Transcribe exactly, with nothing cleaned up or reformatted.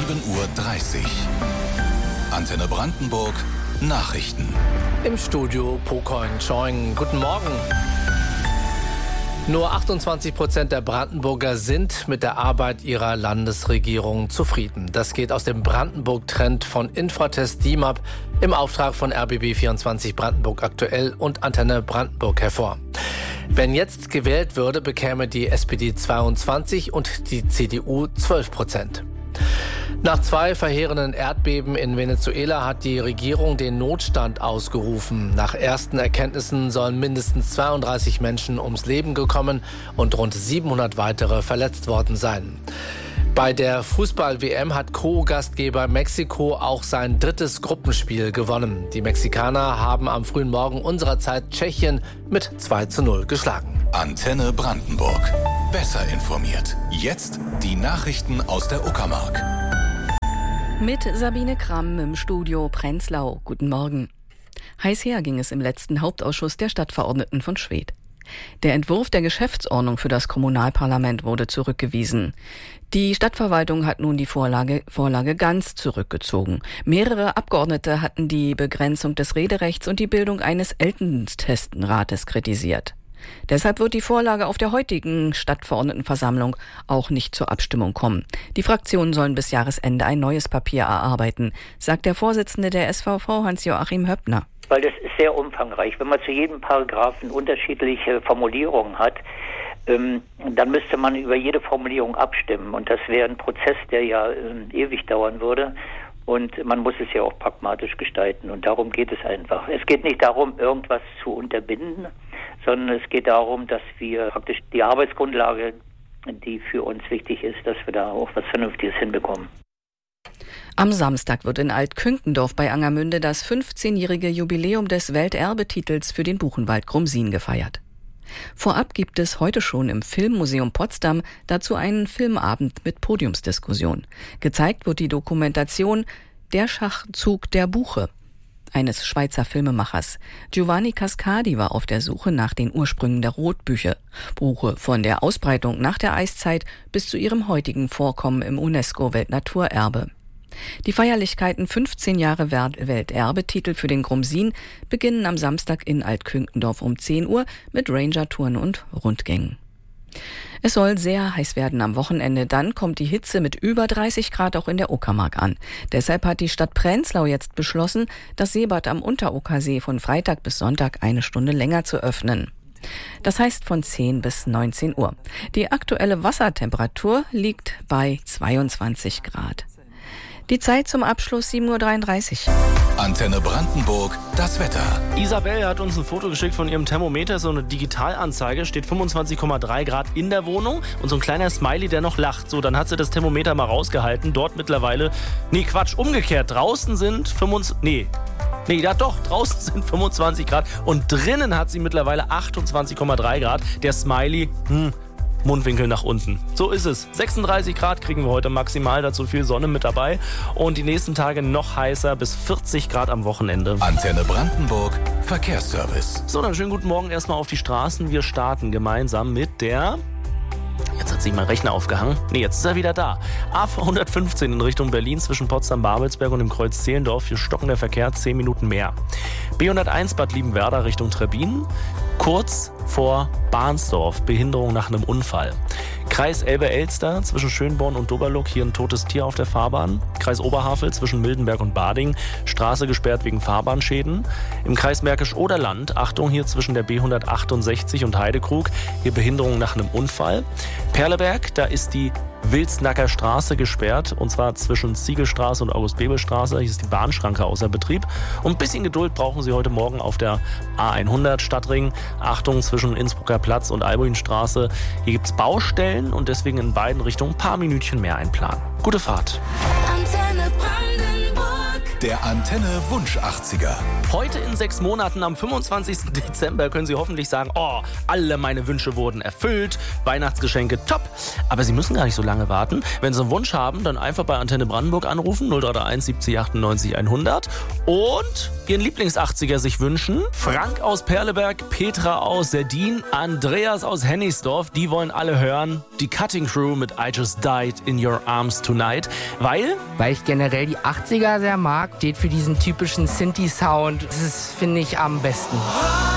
sieben Uhr dreißig. Antenne Brandenburg Nachrichten. Im Studio Pocoin Choing. Guten Morgen. Nur achtundzwanzig Prozent der Brandenburger sind mit der Arbeit ihrer Landesregierung zufrieden. Das geht aus dem Brandenburg-Trend von Infratest D I M A P im Auftrag von R B B vierundzwanzig Brandenburg aktuell und Antenne Brandenburg hervor. Wenn jetzt gewählt würde, bekäme die S P D zweiundzwanzig und die C D U zwölf Prozent. Nach zwei verheerenden Erdbeben in Venezuela hat die Regierung den Notstand ausgerufen. Nach ersten Erkenntnissen sollen mindestens zweiunddreißig Menschen ums Leben gekommen und rund siebenhundert weitere verletzt worden sein. Bei der Fußball-W M hat Co-Gastgeber Mexiko auch sein drittes Gruppenspiel gewonnen. Die Mexikaner haben am frühen Morgen unserer Zeit Tschechien mit zwei zu null geschlagen. Antenne Brandenburg. Besser informiert. Jetzt die Nachrichten aus der Uckermark. Mit Sabine Kramm im Studio Prenzlau. Guten Morgen. Heiß her ging es im letzten Hauptausschuss der Stadtverordneten von Schwedt. Der Entwurf der Geschäftsordnung für das Kommunalparlament wurde zurückgewiesen. Die Stadtverwaltung hat nun die Vorlage, Vorlage ganz zurückgezogen. Mehrere Abgeordnete hatten die Begrenzung des Rederechts und die Bildung eines Ältestenrates kritisiert. Deshalb wird die Vorlage auf der heutigen Stadtverordnetenversammlung auch nicht zur Abstimmung kommen. Die Fraktionen sollen bis Jahresende ein neues Papier erarbeiten, sagt der Vorsitzende der S V V, Hans-Joachim Höppner. Weil das ist sehr umfangreich. Wenn man zu jedem Paragraphen unterschiedliche Formulierungen hat, ähm, dann müsste man über jede Formulierung abstimmen. Und das wäre ein Prozess, der ja ähm, ewig dauern würde. Und man muss es ja auch pragmatisch gestalten. Und darum geht es einfach. Es geht nicht darum, irgendwas zu unterbinden, sondern es geht darum, dass wir praktisch die Arbeitsgrundlage, die für uns wichtig ist, dass wir da auch was Vernünftiges hinbekommen. Am Samstag wird in Altkünkendorf bei Angermünde das fünfzehnjährige Jubiläum des Welterbetitels für den Buchenwald Grumsin gefeiert. Vorab gibt es heute schon im Filmmuseum Potsdam dazu einen Filmabend mit Podiumsdiskussion. Gezeigt wird die Dokumentation Der Schachzug der Buche eines Schweizer Filmemachers. Giovanni Cascadi war auf der Suche nach den Ursprüngen der Rotbuche, Buche von der Ausbreitung nach der Eiszeit bis zu ihrem heutigen Vorkommen im UNESCO-Weltnaturerbe. Die Feierlichkeiten fünfzehn Jahre Welterbetitel für den Grumsin beginnen am Samstag in Altkünkendorf um zehn Uhr mit Ranger-Touren und Rundgängen. Es soll sehr heiß werden am Wochenende. Dann kommt die Hitze mit über dreißig Grad auch in der Uckermark an. Deshalb hat die Stadt Prenzlau jetzt beschlossen, das Seebad am Unteruckersee von Freitag bis Sonntag eine Stunde länger zu öffnen. Das heißt von zehn bis neunzehn Uhr. Die aktuelle Wassertemperatur liegt bei zweiundzwanzig Grad. Die Zeit zum Abschluss sieben Uhr dreiunddreißig. Antenne Brandenburg, das Wetter. Isabel hat uns ein Foto geschickt von ihrem Thermometer, so eine Digitalanzeige, steht fünfundzwanzig Komma drei Grad in der Wohnung und so ein kleiner Smiley, der noch lacht. So, dann hat sie das Thermometer mal rausgehalten, dort mittlerweile, nee Quatsch, umgekehrt, draußen sind fünfundzwanzig, nee, nee, ja doch, draußen sind fünfundzwanzig Grad und drinnen hat sie mittlerweile achtundzwanzig Komma drei Grad. Der Smiley, hm, Mundwinkel nach unten. So ist es. sechsunddreißig Grad kriegen wir heute maximal, dazu viel Sonne mit dabei. Und die nächsten Tage noch heißer, bis vierzig Grad am Wochenende. Antenne Brandenburg, Verkehrsservice. So, dann schönen guten Morgen erstmal auf die Straßen. Wir starten gemeinsam mit der... Jetzt hat sich mein Rechner aufgehangen. Nee, jetzt ist er wieder da. A hundertfünfzehn in Richtung Berlin zwischen Potsdam-Babelsberg und dem Kreuz Zehlendorf. Hier stocken der Verkehr zehn Minuten mehr. B hunderteins Bad Liebenwerda Richtung Trebbin. Kurz vor Bahnsdorf. Behinderung nach einem Unfall. Kreis Elbe-Elster zwischen Schönborn und Doberluck. Hier ein totes Tier auf der Fahrbahn. Kreis Oberhavel zwischen Mildenberg und Bading. Straße gesperrt wegen Fahrbahnschäden. Im Kreis Märkisch-Oderland. Achtung hier zwischen der B hundertachtundsechzig und Heidekrug. Hier Behinderung nach einem Unfall. Perleberg, da ist die Wilsnacker Straße gesperrt, und zwar zwischen Ziegelstraße und August-Bebel-Straße. Hier ist die Bahnschranke außer Betrieb. Und ein bisschen Geduld brauchen Sie heute Morgen auf der A hundert Stadtring. Achtung zwischen Innsbrucker Platz und Albuinstraße. Hier gibt es Baustellen und deswegen in beiden Richtungen ein paar Minütchen mehr einplanen. Gute Fahrt. Antenne Brandenburg. Der Antenne Wunsch achtziger. Heute in sechs Monaten, am fünfundzwanzigsten Dezember, können Sie hoffentlich sagen, oh, alle meine Wünsche wurden erfüllt, Weihnachtsgeschenke top. Aber Sie müssen gar nicht so lange warten. Wenn Sie einen Wunsch haben, dann einfach bei Antenne Brandenburg anrufen, null drei drei eins siebzig achtundneunzig hundert und Ihren Lieblings-achtziger sich wünschen. Frank aus Perleberg, Petra aus Serdin, Andreas aus Hennigsdorf, die wollen alle hören. Die Cutting Crew mit I Just Died in Your Arms Tonight. Weil? Weil ich generell die achtziger sehr mag. Steht für diesen typischen Synthi-Sound. Das ist, finde ich, am besten.